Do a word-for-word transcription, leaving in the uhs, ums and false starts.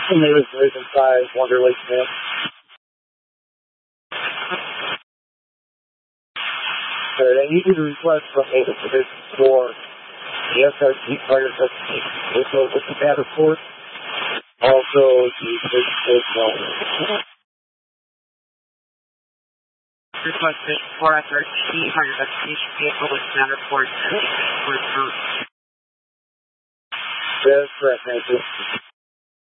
Native Division five, Wonder Lake, Smith. Alright, I need you to request from Native Division four, the S R T fire investigation, also with the data report, also the Division four one. Requested for S R T fire investigation vehicle with data report. That is correct, thank you.